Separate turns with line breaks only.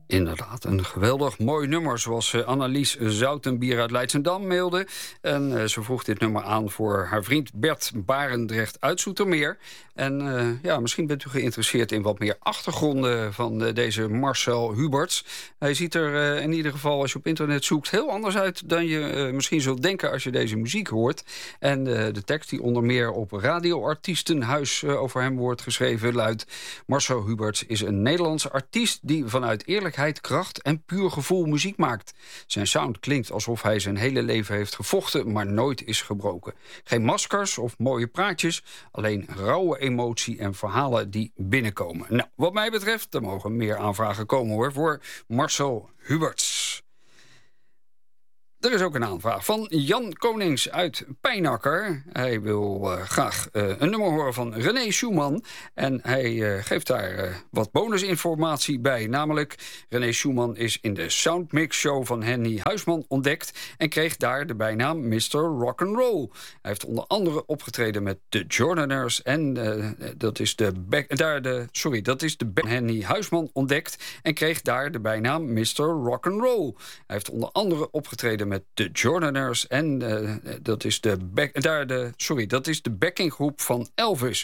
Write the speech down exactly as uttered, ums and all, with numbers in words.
Inderdaad, een geweldig mooi nummer, zoals uh, Annelies Zoutenbier uit Leidschendam mailde. En uh, ze vroeg dit nummer aan voor haar vriend Bert Barendrecht uit Zoetermeer. En uh, ja, misschien bent u geïnteresseerd in wat meer achtergronden van uh, deze Marcel Huberts. Hij ziet er uh, in ieder geval, als je op internet zoekt, heel anders uit dan je uh, misschien zult denken als je deze muziek hoort. En uh, de tekst die onder meer op Radioartiestenhuis uh, over hem wordt geschreven luidt: Marcel Huberts is een Nederlandse artiest die vanuit eerlijkheid, kracht en puur gevoel muziek maakt. Zijn sound klinkt alsof hij zijn hele leven heeft gevochten, maar nooit is gebroken. Geen maskers of mooie praatjes, alleen rauwe emotie en verhalen die binnenkomen. Nou, wat mij betreft, er mogen meer aanvragen komen hoor, voor Marcel Huberts. Er is ook een aanvraag van Jan Konings uit Pijnakker. Hij wil uh, graag uh, een nummer horen van René Schumann. En hij uh, geeft daar uh, wat bonusinformatie bij. Namelijk, René Schumann is in de Soundmix Show van Henny Huisman ontdekt en kreeg daar de bijnaam mister Rock'n'Roll. Hij heeft onder andere opgetreden met de Jordaners en uh, dat is de back, daar de sorry, dat is de back, Henny Huisman ontdekt en kreeg daar de bijnaam mister Rock'n'Roll. Hij heeft onder andere opgetreden met de Jordaners en uh, dat is de back, daar de sorry, dat is de backinggroep van Elvis.